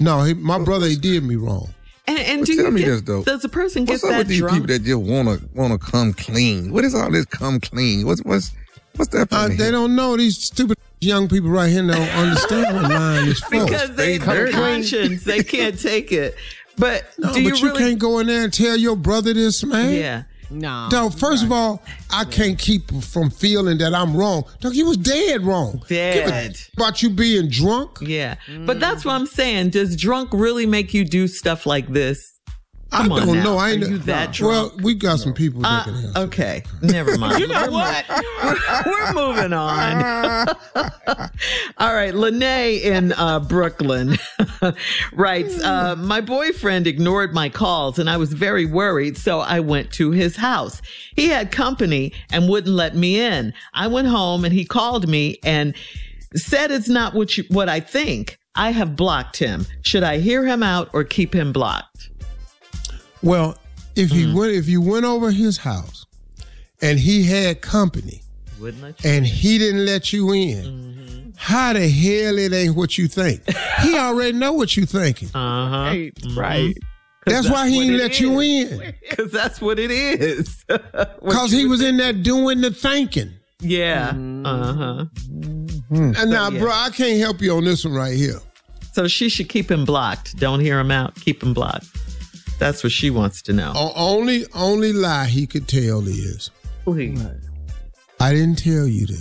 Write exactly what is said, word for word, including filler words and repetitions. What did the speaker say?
No, he, my brother, he did me wrong. And, and Well, do tell you me get, this, though. does a person What's get up that with these drunk? people that just wanna wanna come clean? What is all this come clean? What's what's what's that? Uh, from they here? don't know. These stupid young people right here don't understand what lying is for. Because they Stay have dirty. conscience. They can't take it. But no, do you but you really? can't go in there and tell your brother this, man. Yeah. No. No, first of all, I can't keep from feeling that I'm wrong. Dog, you was dead wrong. Give a Dead. about you being drunk. Yeah. But that's what I'm saying. Does drunk really make you do stuff like this? Come I on don't now. know. I ain't Are you that drunk? Well, we got some people that Uh, can answer. okay, never mind. You know what? We're, we're moving on. All right, Lene in uh, Brooklyn writes, uh, my boyfriend ignored my calls and I was very worried, so I went to his house. He had company and wouldn't let me in. I went home and he called me and said it's not what you, what I think. I have blocked him. Should I hear him out or keep him blocked? Well, if he Mm-hmm. went, if you went over his house and he had company Wouldn't let you. and he didn't let you in, Mm-hmm. how the hell it ain't what you think? He already know what you thinking. Uh huh. Right. Right. That's, why he what ain't it let you is. in. Because that's what it is. What Because you he would was think. in there doing the thinking. Yeah. Uh huh. And now, yeah. bro, I can't help you on this one right here. So she should keep him blocked. Don't hear him out. Keep him blocked. That's what she wants to know. O- only only lie he could tell is, Please. I didn't tell you this.